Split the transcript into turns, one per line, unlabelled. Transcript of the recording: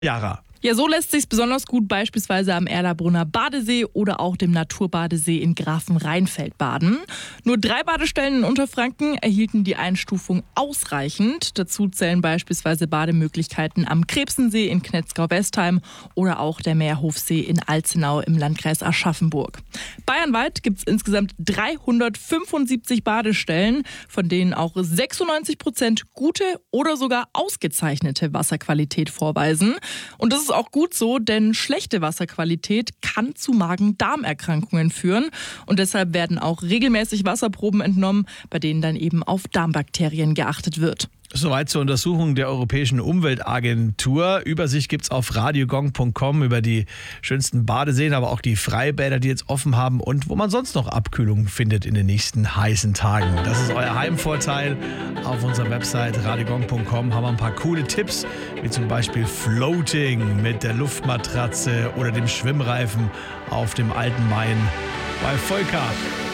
Yara.
Ja, so lässt sich's besonders gut beispielsweise am Erlabrunner Badesee oder auch dem Naturbadesee in Grafenrheinfeld baden. Nur 3 Badestellen in Unterfranken erhielten die Einstufung ausreichend. Dazu zählen beispielsweise Bademöglichkeiten am Krebsensee in Knetzgau-Westheim oder auch der Meerhofsee in Alzenau im Landkreis Aschaffenburg. Bayernweit gibt's insgesamt 375 Badestellen, von denen auch 96% gute oder sogar ausgezeichnete Wasserqualität vorweisen. Und das ist auch gut so, denn schlechte Wasserqualität kann zu Magen-Darm-Erkrankungen führen. Und deshalb werden auch regelmäßig Wasserproben entnommen, bei denen dann eben auf Darmbakterien geachtet wird.
Soweit zur Untersuchung der Europäischen Umweltagentur. Übersicht gibt's auf radiogong.com über die schönsten Badeseen, aber auch die Freibäder, die jetzt offen haben und wo man sonst noch Abkühlung findet in den nächsten heißen Tagen. Das ist euer Heimvorteil. Auf unserer Website radiogong.com haben wir ein paar coole Tipps, wie zum Beispiel Floating mit der Luftmatratze oder dem Schwimmreifen auf dem Alten Main bei Volker.